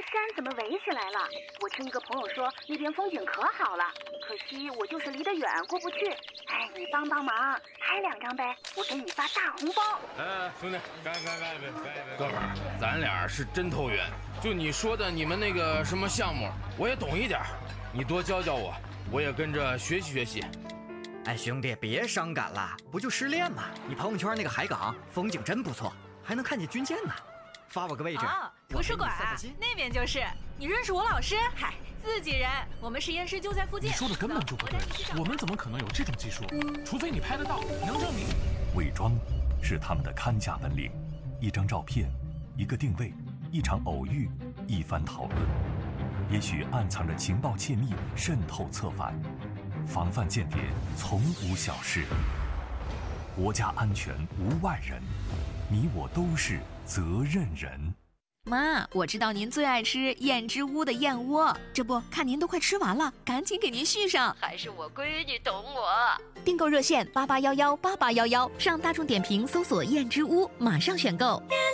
山怎么围起来了？我听一个朋友说那边风景可好了，可惜我就是离得远过不去。哎，你帮帮忙，拍2张呗，我给你发大红包。 兄弟，干！哥们儿，咱俩是真投缘。就你说的你们那个什么项目，我也懂一点，你多教教我，我也跟着学习学习。 哎，兄弟，别伤感了，不就失恋吗？你朋友圈那个海港风景真不错，还能看见军舰呢。发我个位置。 图书馆那边就是。你认识我老师？嗨，自己人，我们实验室就在附近。 你说的根本就不对，我们怎么可能有这种技术？除非你拍得到，能证明。 伪装是他们的看家本领，一张照片，一个定位，一场偶遇，一番讨论，也许暗藏着情报窃密渗透策反，防范间谍从无小事，国家安全无外人，你我都是责任人。 妈，我知道您最爱吃燕之屋的燕窝，这不看您都快吃完了，赶紧给您续上。 还是我闺女懂我。 订购热线88118811，上大众点评搜索燕之屋，马上选购。